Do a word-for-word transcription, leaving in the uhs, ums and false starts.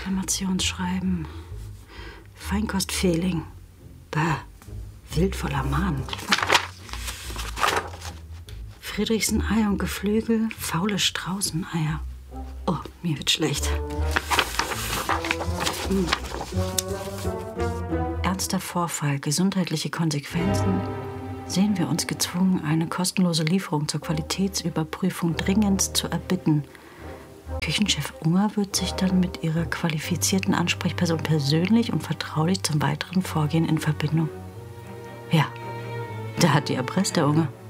Reklamationsschreiben. Feinkostfehling. Bäh. Wild voller Mahn. Friedrichsen Ei und Geflügel. Faule Straußeneier. Oh, mir wird schlecht. Hm. Ernster Vorfall, gesundheitliche Konsequenzen. Sehen wir uns gezwungen, eine kostenlose Lieferung zur Qualitätsüberprüfung dringend zu erbitten. Küchenchef Unger wird sich dann mit ihrer qualifizierten Ansprechperson persönlich und vertraulich zum weiteren Vorgehen in Verbindung. Ja, da hat die erpresst, der Unger.